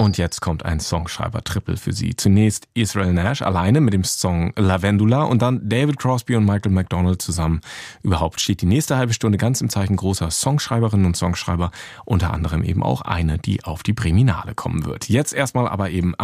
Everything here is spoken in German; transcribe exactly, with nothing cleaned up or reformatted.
Und jetzt kommt ein Songschreiber-Triple für Sie. Zunächst Israel Nash alleine mit dem Song Lavendula und dann David Crosby und Michael McDonald zusammen. Überhaupt steht die nächste halbe Stunde ganz im Zeichen großer Songschreiberinnen und Songschreiber, unter anderem eben auch eine, die auf die Breminale kommen wird. Jetzt erstmal aber eben